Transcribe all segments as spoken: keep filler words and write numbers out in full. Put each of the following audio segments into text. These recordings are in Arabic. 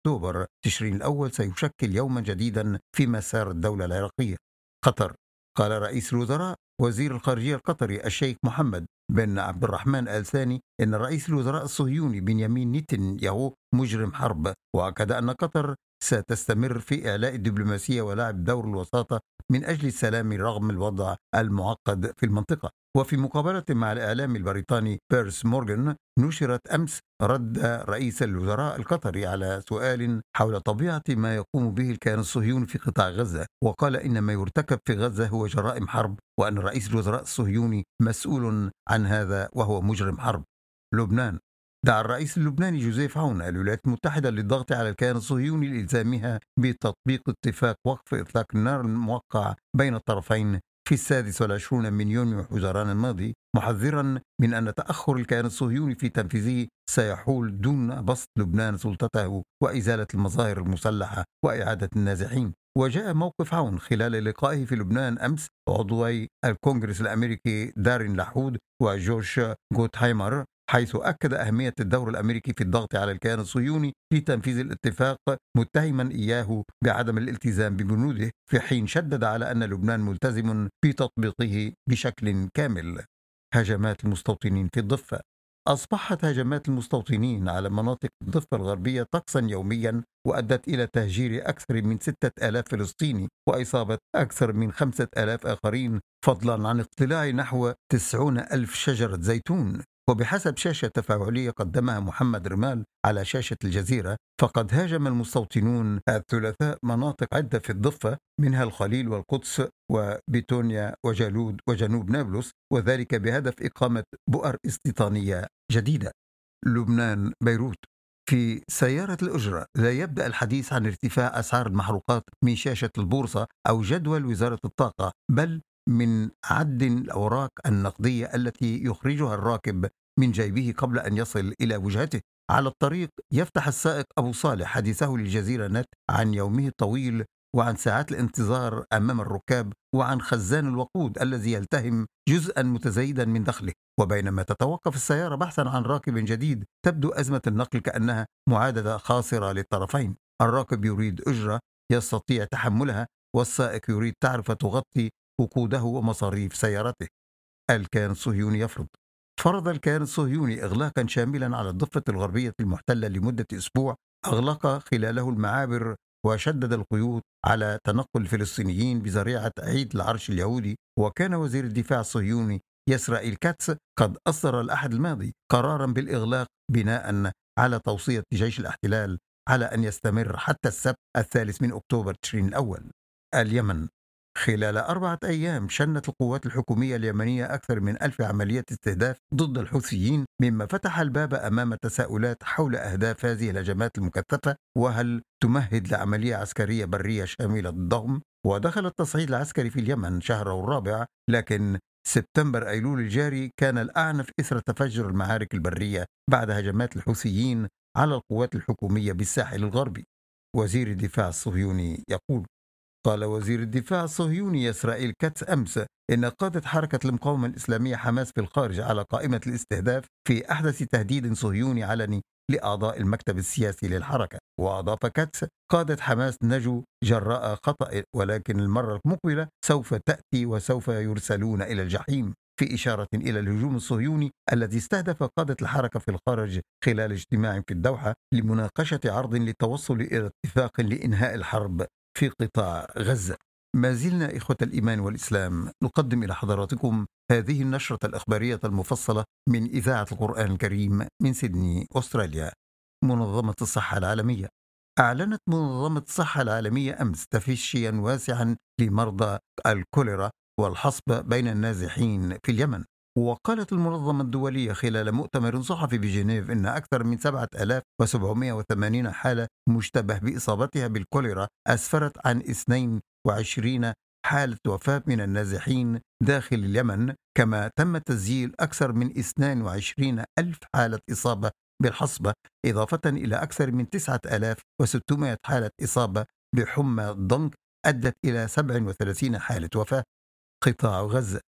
أكتوبر تشرين الأول سيشكل يوما جديدا في مسار الدولة العراقية. قطر. قال رئيس الوزراء وزير الخارجية القطري الشيخ محمد بن عبد الرحمن آل ثاني إن رئيس الوزراء الصهيوني بنيامين نتنياهو مجرم حرب، وأكد أن قطر ستستمر في إعلاء الدبلوماسية ولعب دور الوساطة من أجل السلام رغم الوضع المعقد في المنطقة. وفي مقابلة مع الإعلام البريطاني بيرس مورغان، نشرت أمس رد رئيس الوزراء القطري على سؤال حول طبيعة ما يقوم به الكيان الصهيوني في قطاع غزة، وقال إن ما يرتكب في غزة هو جرائم حرب، وأن رئيس الوزراء الصهيوني مسؤول عن هذا وهو مجرم حرب. لبنان. دعا الرئيس اللبناني جوزيف عون الولايات المتحدة للضغط على الكيان الصهيوني لإلزامها بتطبيق اتفاق وقف إطلاق النار الموقع بين الطرفين في السادس والعشرون من يونيو حزيران الماضي، محذرا من أن تأخر الكيان الصهيوني في تنفيذه سيحول دون بسط لبنان سلطته وإزالة المظاهر المسلحة وإعادة النازحين. وجاء موقف عون خلال لقائه في لبنان أمس عضوي الكونغرس الأمريكي دارين لحود وجوش غوتهايمر، حيث أكد أهمية الدور الأمريكي في الضغط على الكيان الصهيوني لتنفيذ الاتفاق، متهما إياه بعدم الالتزام ببنوده، في حين شدد على أن لبنان ملتزم بتطبيقه بشكل كامل. هجمات المستوطنين في الضفة. أصبحت هجمات المستوطنين على مناطق الضفة الغربية طقسا يوميا، وأدت إلى تهجير أكثر من ستة آلاف فلسطيني وإصابة أكثر من خمسة آلاف آخرين، فضلا عن اقتلاع نحو تسعون ألف شجرة زيتون. وبحسب شاشة تفاعلية قدمها محمد رمال على شاشة الجزيرة، فقد هاجم المستوطنون الثلاثاء مناطق عدة في الضفة، منها الخليل والقدس وبيتونيا وجالود وجنوب نابلس، وذلك بهدف إقامة بؤر استيطانية جديدة. لبنان. بيروت. في سيارة الأجرة لا يبدأ الحديث عن ارتفاع أسعار المحروقات من شاشة البورصة أو جدول وزارة الطاقة، بل من عد الأوراق النقدية التي يخرجها الراكب من جيبه قبل أن يصل إلى وجهته. على الطريق يفتح السائق أبو صالح حديثه للجزيرة نت عن يومه الطويل وعن ساعات الانتظار أمام الركاب وعن خزان الوقود الذي يلتهم جزءا متزايدا من دخله. وبينما تتوقف السيارة بحثا عن راكب جديد، تبدو أزمة النقل كأنها معادلة خاسرة للطرفين. الراكب يريد أجرة يستطيع تحملها، والسائق يريد تعرفة تغطي وقوده ومصاريف سيارته. الكيان الصهيوني يفرض. فرض الكيان الصهيوني إغلاقا شاملا على الضفة الغربية المحتلة لمدة أسبوع، أغلق خلاله المعابر وشدد القيود على تنقل الفلسطينيين بذريعة عيد العرش اليهودي. وكان وزير الدفاع الصهيوني يسرائيل كاتس قد أصدر الأحد الماضي قرارا بالإغلاق بناء على توصية جيش الاحتلال على أن يستمر حتى السبت الثالث من أكتوبر تشرين الأول. اليمن. خلال أربعة أيام شنت القوات الحكومية اليمنية أكثر من ألف عملية استهداف ضد الحوثيين، مما فتح الباب أمام تساؤلات حول أهداف هذه الهجمات المكثفة، وهل تمهد لعملية عسكرية برية شاملة ضدهم. ودخل التصعيد العسكري في اليمن شهره الرابع، لكن سبتمبر أيلول الجاري كان الأعنف إثر تفجر المعارك البرية بعد هجمات الحوثيين على القوات الحكومية بالساحل الغربي. وزير الدفاع الصهيوني يقول. قال وزير الدفاع الصهيوني إسرائيل كاتس أمس إن قادة حركة المقاومة الإسلامية حماس في الخارج على قائمة الاستهداف في أحدث تهديد صهيوني علني لأعضاء المكتب السياسي للحركة. وأضاف كاتس: قادة حماس نجوا جراء خطأ، ولكن المرة المقبلة سوف تأتي وسوف يرسلون إلى الجحيم، في إشارة إلى الهجوم الصهيوني الذي استهدف قادة الحركة في الخارج خلال اجتماع في الدوحة لمناقشة عرض للتوصل إلى اتفاق لإنهاء الحرب في قطاع غزة. ما زلنا إخوة الإيمان والإسلام نقدم إلى حضراتكم هذه النشرة الإخبارية المفصلة من إذاعة القرآن الكريم من سيدني، أستراليا. منظمة الصحة العالمية. أعلنت منظمة الصحة العالمية أمس تفشيا واسعا لمرضى الكوليرا والحصبة بين النازحين في اليمن. وقالت المنظمة الدولية خلال مؤتمر صحفي بجنيف إن أكثر من سبعة آلاف وسبعمائة وثمانين حالة مشتبه بإصابتها بالكوليرا أسفرت عن اثنين وعشرين حالة وفاة من النازحين داخل اليمن، كما تم تسجيل أكثر من اثنين وعشرين ألف حالة إصابة بالحصبة، إضافة إلى أكثر من تسعة آلاف وستمائة حالة إصابة بحمى الضنك أدت إلى سبع وثلاثين حالة وفاة. قطاع غزة.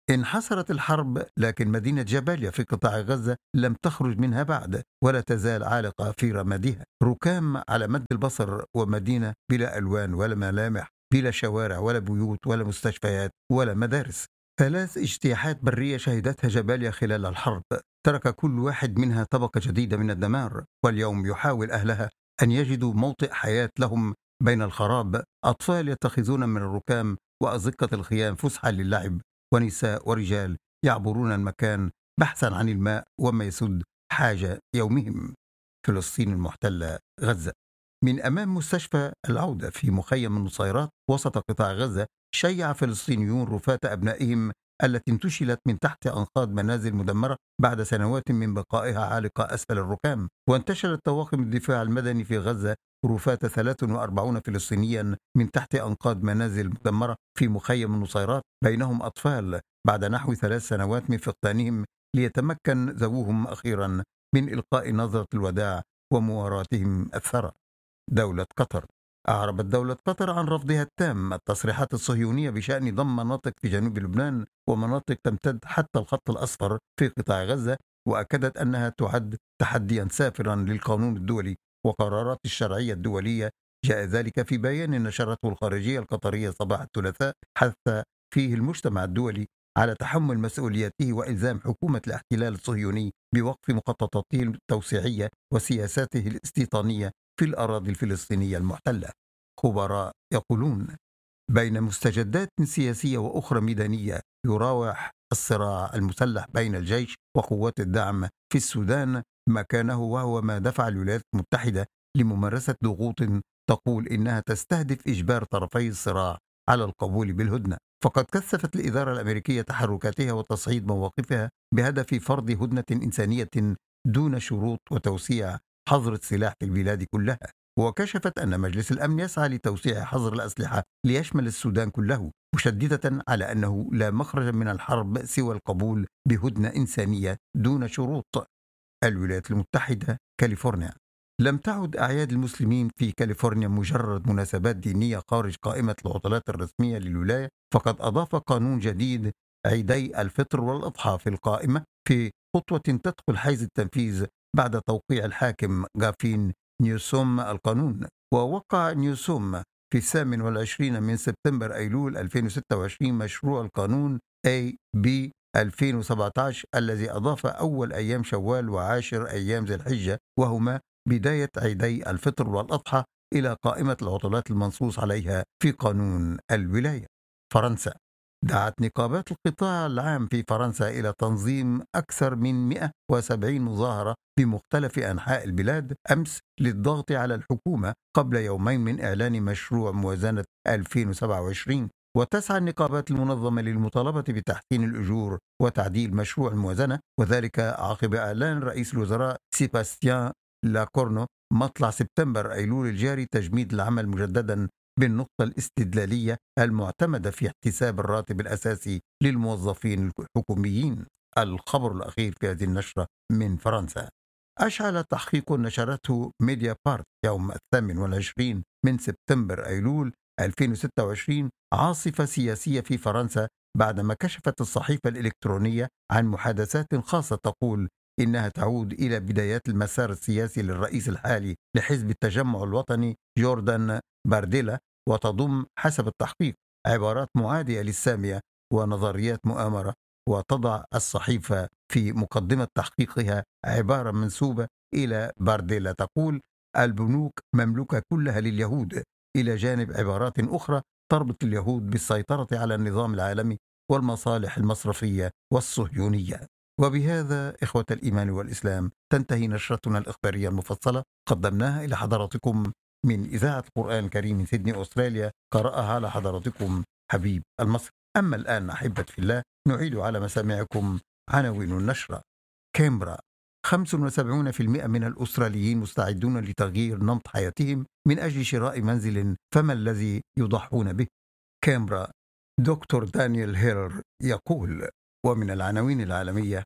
انحسرت الحرب، لكن مدينة جباليا في قطاع غزة لم تخرج منها بعد، ولا تزال عالقة في رمادها، ركام على مد البصر، ومدينة بلا ألوان ولا ملامح، بلا شوارع ولا بيوت ولا مستشفيات ولا مدارس. ثلاث اجتياحات برية شهدتها جباليا خلال الحرب، ترك كل واحد منها طبقة جديدة من الدمار، واليوم يحاول أهلها أن يجدوا موطئ حياة لهم بين الخراب. أطفال يتخذون من الركام وأزقة الخيام فسحة للعب، ونساء ورجال يعبرون المكان بحثا عن الماء وما يسد حاجة يومهم. فلسطين المحتلة غزة. من أمام مستشفى العودة في مخيم النصيرات وسط قطاع غزة، شيع فلسطينيون رفاة أبنائهم التي انتشلت من تحت أنقاض منازل مدمرة بعد سنوات من بقائها عالقة أسفل الركام. وانتشلت طواقم الدفاع المدني في غزة رفاة ثلاث وأربعين فلسطينيا من تحت أنقاض منازل مدمرة في مخيم النصيرات، بينهم أطفال، بعد نحو ثلاث سنوات من فقدانهم، ليتمكن ذووهم أخيرا من إلقاء نظرة الوداع ومواراتهم الثرى. دولة قطر. أعربت دولة قطر عن رفضها التام التصريحات الصهيونية بشأن ضم مناطق في جنوب لبنان ومناطق تمتد حتى الخط الأصفر في قطاع غزة، وأكدت أنها تعد تحديا سافرا للقانون الدولي وقرارات الشرعية الدولية. جاء ذلك في بيان نشرته الخارجية القطرية صباح الثلاثاء، حث فيه المجتمع الدولي على تحمل مسؤوليته وإلزام حكومة الاحتلال الصهيوني بوقف مخططاته التوسيعية وسياساته الاستيطانية في الأراضي الفلسطينية المحتلة. خبراء يقولون بين مستجدات سياسية وأخرى ميدانية يراوح الصراع المسلح بين الجيش وقوات الدعم في السودان مكانه، وهو ما دفع الولايات المتحدة لممارسة ضغوط تقول إنها تستهدف إجبار طرفي الصراع على القبول بالهدنة. فقد كثفت الإدارة الأمريكية تحركاتها وتصعيد مواقفها بهدف فرض هدنة إنسانية دون شروط وتوسيع حظر السلاح في البلاد كلها. وكشفت أن مجلس الأمن يسعى لتوسيع حظر الأسلحة ليشمل السودان كله، مشددة على أنه لا مخرج من الحرب سوى القبول بهدنة إنسانية دون شروط. الولايات المتحدة. كاليفورنيا. لم تعد أعياد المسلمين في كاليفورنيا مجرد مناسبات دينية خارج قائمة العطلات الرسمية للولاية، فقد أضاف قانون جديد عيدي الفطر والأضحى في القائمة، في خطوة تدخل حيز التنفيذ بعد توقيع الحاكم غافين نيوسوم القانون. ووقع نيوسوم في الثامن والعشرين من سبتمبر أيلول ألفين وستة وعشرين مشروع القانون إيه بي ألفين وسبعة عشر الذي أضاف أول أيام شوال وعاشر أيام ذي الحجة، وهما بداية عيدي الفطر والأضحى، إلى قائمة العطلات المنصوص عليها في قانون الولاية. فرنسا. دعت نقابات القطاع العام في فرنسا إلى تنظيم أكثر من مئة وسبعين مظاهرة بمختلف أنحاء البلاد أمس للضغط على الحكومة قبل يومين من إعلان مشروع موازنة ألفين وسبعة وعشرين. وتسعى النقابات المنظمة للمطالبة بتحسين الأجور وتعديل مشروع الموازنة، وذلك عقب إعلان رئيس الوزراء سيباستيان لاكورنو مطلع سبتمبر أيلول الجاري تجميد العمل مجددا بالنقطة الاستدلالية المعتمدة في احتساب الراتب الأساسي للموظفين الحكوميين. الخبر الأخير في هذه النشرة من فرنسا. أشعل تحقيق نشرته ميديا بارت يوم الثامن والعشرين من سبتمبر أيلول ألفين وستة وعشرين عاصفة سياسية في فرنسا، بعدما كشفت الصحيفة الإلكترونية عن محادثات خاصة تقول إنها تعود إلى بدايات المسار السياسي للرئيس الحالي لحزب التجمع الوطني جوردان بارديلا، وتضم حسب التحقيق عبارات معادية للسامية ونظريات مؤامرة. وتضع الصحيفة في مقدمة تحقيقها عبارة منسوبة إلى بارديلا تقول: البنوك مملوكة كلها لليهود، إلى جانب عبارات أخرى تربط اليهود بالسيطرة على النظام العالمي والمصالح المصرفية والصهيونية. وبهذا إخوة الإيمان والإسلام تنتهي نشرتنا الإخبارية المفصلة، قدمناها إلى حضراتكم من إذاعة القرآن الكريم من سيدني أستراليا، قرأها على حضراتكم حبيب المصري. أما الآن أحبة في الله، نعيد على مسامعكم عناوين النشرة. كامبرا. خمسة وسبعين بالمئة من الأستراليين مستعدون لتغيير نمط حياتهم من أجل شراء منزل، فما الذي يضحون به؟ كامبرا. دكتور دانيال هيرر يقول. ومن العناوين العالمية.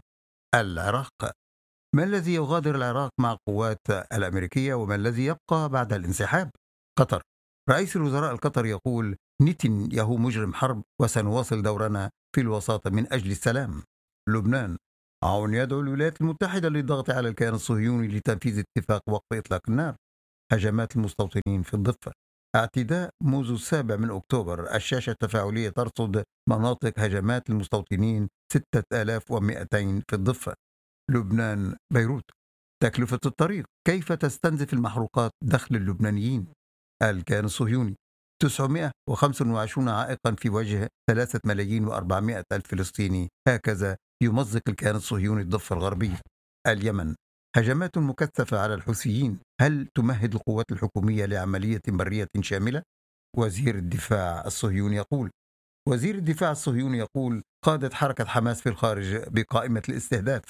العراق. ما الذي يغادر العراق مع القوات الأمريكية، وما الذي يبقى بعد الانسحاب؟ قطر. رئيس الوزراء القطري يقول: نتنياهو مجرم حرب وسنواصل دورنا في الوساطة من أجل السلام. لبنان: عون يدعو الولايات المتحدة للضغط على الكيان الصهيوني لتنفيذ اتفاق وقف إطلاق النار. هجمات المستوطنين في الضفة: اعتداء منذ السابع من أكتوبر، الشاشة التفاعلية ترصد مناطق هجمات المستوطنين ستة آلاف ومئتين في الضفة. لبنان بيروت: تكلفة الطريق، كيف تستنزف المحروقات دخل اللبنانيين؟ الكيان الصهيوني: تسعمئة وخمسة وعشرين عائقا في وجه ثلاثة ملايين وأربعمائة ألف فلسطيني، هكذا يمزق الكيان الصهيوني الضفة الغربية. اليمن: هجمات مكثفة على الحوثيين، هل تمهد القوات الحكومية لعملية برية شاملة؟ وزير الدفاع الصهيوني يقول وزير الدفاع الصهيوني يقول: قادة حركة حماس في الخارج بقائمة الاستهداف.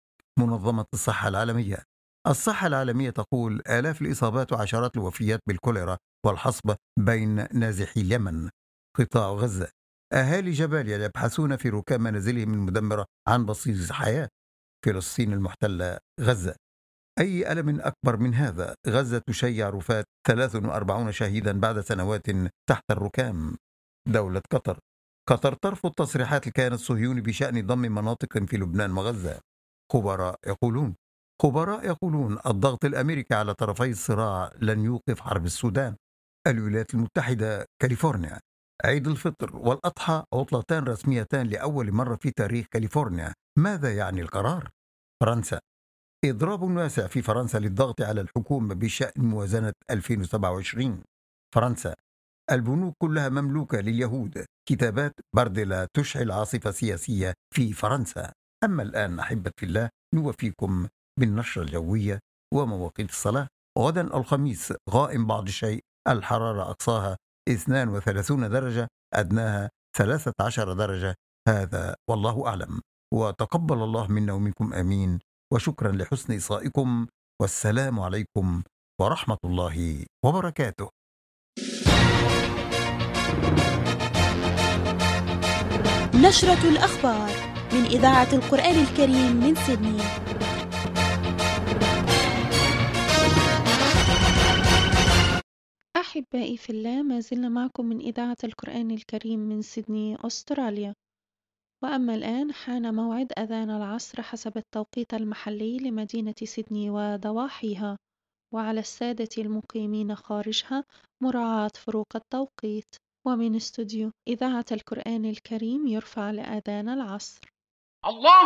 منظمة الصحة العالمية: الصحة العالمية تقول: آلاف الإصابات وعشرات الوفيات بالكوليرا والحصبة بين نازحي اليمن. قطاع غزة: أهالي جباليا يبحثون في ركام منازلهم المدمرة عن بصيص حياة. فلسطين المحتلة غزة: أي ألم أكبر من هذا؟ غزة تشيع رفات ثلاثة وأربعين شهيدا بعد سنوات تحت الركام. دولة قطر: قطر ترفض تصريحات الكيان الصهيوني بشأن ضم مناطق في لبنان وغزة. خبراء يقولون خبراء يقولون الضغط الأمريكي على طرفي الصراع لن يوقف حرب السودان. الولايات المتحدة كاليفورنيا: عيد الفطر والأضحى عطلتان رسميتان لأول مرة في تاريخ كاليفورنيا، ماذا يعني القرار؟ فرنسا: إضراب واسع في فرنسا للضغط على الحكومة بشأن موازنة ألفين وسبعة وعشرين. فرنسا: البنوك كلها مملوكة لليهود، كتابات بارديلا تشعل عاصفة سياسية في فرنسا. أما الآن أحبة في الله، نوفيكم بالنشرة الجوية ومواقيت الصلاة. غدا الخميس غائم بعض الشيء، الحرارة أقصاها اثنين وثلاثين درجة، أدناها ثلاثة عشر درجة. هذا والله أعلم، وتقبل الله منا ومنكم آمين. وشكرا لحسن إصغائكم، والسلام عليكم ورحمة الله وبركاته. نشرة الأخبار من إذاعة القرآن الكريم من سيدني. أحبائي في الله، ما زلنا معكم من إذاعة القرآن الكريم من سيدني أستراليا. وأما الآن حان موعد أذان العصر حسب التوقيت المحلي لمدينة سيدني وضواحيها، وعلى السادة المقيمين خارجها مراعاة فروق التوقيت. ومن استوديو إذاعة القرآن الكريم يرفع لأذان العصر. الله